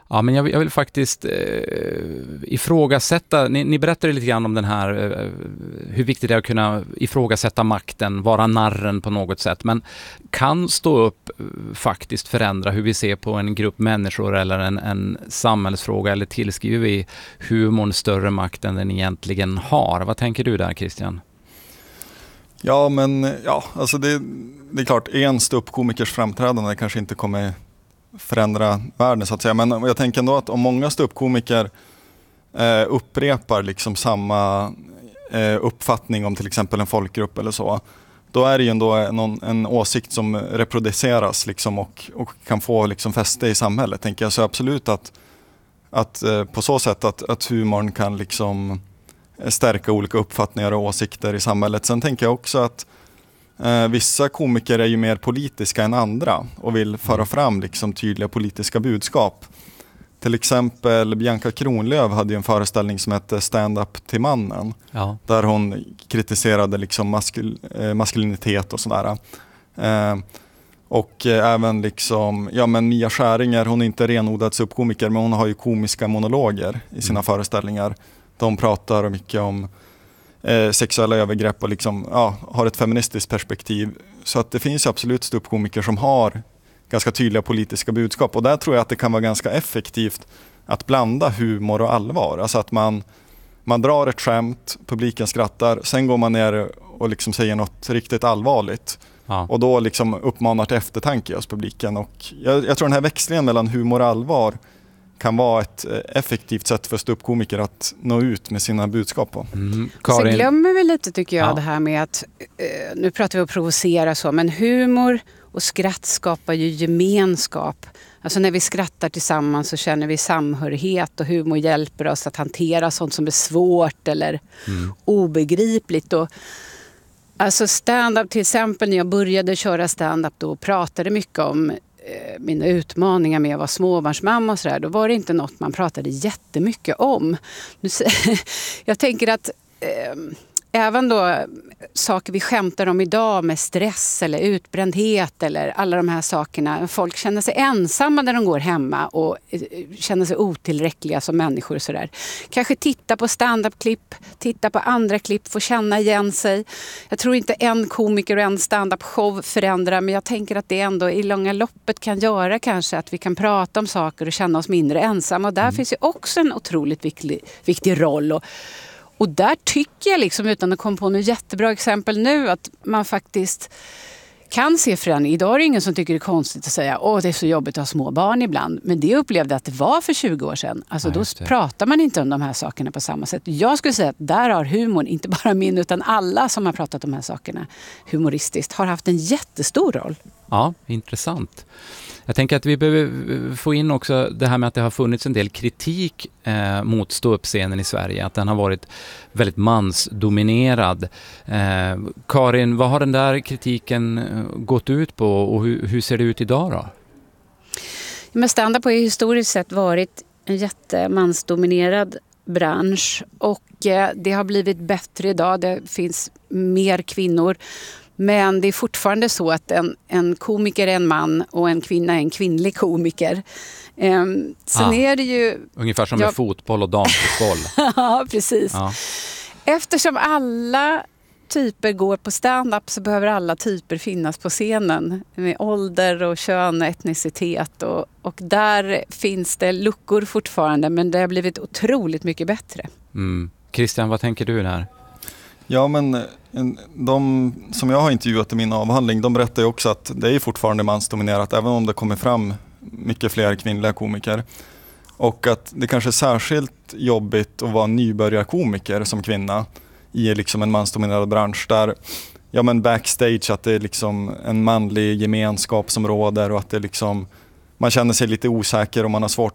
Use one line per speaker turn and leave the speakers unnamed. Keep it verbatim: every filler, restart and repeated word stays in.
Ja, men jag vill, jag vill faktiskt eh, ifrågasätta, ni, ni berättade lite grann om den här, eh, hur viktigt det är att kunna ifrågasätta makten, vara narren på något sätt, men kan stå upp eh, faktiskt förändra hur vi ser på en grupp människor eller en, en samhällsfråga, eller tillskriver vi humorn större makt än den egentligen har? Vad tänker du där, Christian?
Ja, men ja, alltså det, det är klart, en ståuppkomikers framträdande kanske inte kommer förändra världen så att säga, men jag tänker ändå att om många ståuppkomiker eh, upprepar liksom samma eh, uppfattning om till exempel en folkgrupp eller så, då är det ju ändå någon, en åsikt som reproduceras liksom och, och kan få liksom fäste i samhället, tänker jag. Så absolut att, att eh, på så sätt att, att humorn kan liksom stärka olika uppfattningar och åsikter i samhället. Sen tänker jag också att Eh, vissa komiker är ju mer politiska än andra och vill föra fram liksom tydliga politiska budskap. Till exempel Bianca Kronlöf hade ju en föreställning som hette Stand-up till mannen. Ja. Där hon kritiserade liksom maskul- eh, maskulinitet och sådär. Eh, och eh, även liksom, ja men Mia Skäringer, hon är inte renodlad subkomiker, men hon har ju komiska monologer i sina mm. föreställningar. De pratar mycket om Eh, sexuella övergrepp och liksom, ja, har ett feministiskt perspektiv. Så att det finns absolut ståuppkomiker som har ganska tydliga politiska budskap. Och där tror jag att det kan vara ganska effektivt att blanda humor och allvar. Alltså att man, man drar ett skämt, publiken skrattar, sen går man ner och liksom säger något riktigt allvarligt. Ja. Och då liksom uppmanar till eftertanke hos publiken. Och jag, jag tror den här växlingen mellan humor och allvar kan vara ett effektivt sätt för ståuppkomiker att nå ut med sina budskap på.
Mm. Så glömmer vi lite, tycker jag, ja. det här med att, eh, nu pratar vi om att provocera så, men humor och skratt skapar ju gemenskap. Alltså när vi skrattar tillsammans så känner vi samhörighet, och humor hjälper oss att hantera sånt som är svårt eller mm. obegripligt. Och alltså stand-up till exempel, när jag började köra stand-up då pratade mycket om mina utmaningar med att vara småbarnsmamma och sådär, då var det inte något man pratade jättemycket om. Jag tänker att eh, även då saker vi skämtar om idag med stress eller utbrändhet eller alla de här sakerna, folk känner sig ensamma när de går hemma och eh, känner sig otillräckliga som människor och sådär. Kanske titta på stand-up-klipp, titta på andra klipp, få känna igen sig. Jag tror inte en komiker och en stand-up-show förändrar, men jag tänker att det ändå i långa loppet kan göra kanske att vi kan prata om saker och känna oss mindre ensamma, och där mm. finns ju också en otroligt viktig, viktig roll. Och Och där tycker jag, liksom, utan att komma på något jättebra exempel nu, att man faktiskt kan se förändring. Idag är det ingen som tycker det är konstigt att säga åh, det är så jobbigt att ha små barn ibland. Men det upplevde att det var för tjugo år sedan. Alltså, ja, då pratar man inte om de här sakerna på samma sätt. Jag skulle säga att där har humorn, inte bara min utan alla som har pratat om de här sakerna humoristiskt, har haft en jättestor roll.
Ja, intressant. Jag tänker att vi behöver få in också det här med att det har funnits en del kritik eh, mot ståuppscenen i Sverige. Att den har varit väldigt mansdominerad. Eh, Karin, vad har den där kritiken gått ut på, och hur, hur ser det ut idag då?
Men stand-up har ju historiskt sett varit en jättemansdominerad bransch, och eh, det har blivit bättre idag. Det finns mer kvinnor. Men det är fortfarande så att en, en komiker är en man och en kvinna är en kvinnlig komiker. Um, sen ah, är det ju...
Ungefär som jag, med fotboll och damfotboll.
Ja, precis. Ja. Eftersom alla typer går på stand-up så behöver alla typer finnas på scenen. Med ålder och kön och etnicitet. Och, och där finns det luckor fortfarande, men det har blivit otroligt mycket bättre.
Mm. Christian, vad tänker du där?
Ja, men de som jag har intervjuat i min avhandling, de berättar ju också att det är fortfarande mansdominerat, även om det kommer fram mycket fler kvinnliga komiker. Och att det kanske är särskilt jobbigt att vara nybörjarkomiker som kvinna i liksom en mansdominerad bransch där, ja men backstage, att det är liksom en manlig gemenskap som råder, och att det liksom, man känner sig lite osäker och man har svårt